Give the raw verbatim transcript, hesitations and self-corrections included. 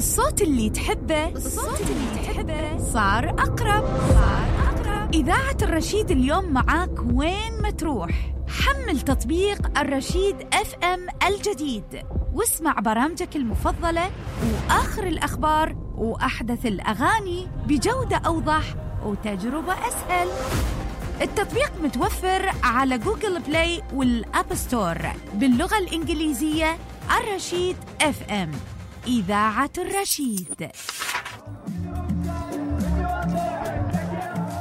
الصوت اللي تحبه الصوت اللي تحبه صار أقرب صار أقرب. إذاعة الرشيد اليوم معاك وين ما تروح. حمل تطبيق الرشيد اف ام الجديد واسمع برامجك المفضلة وآخر الأخبار وأحدث الأغاني بجودة أوضح وتجربة أسهل. التطبيق متوفر على جوجل بلاي والأب ستور باللغة الإنجليزية. الرشيد اف ام، إذاعة الرشيد.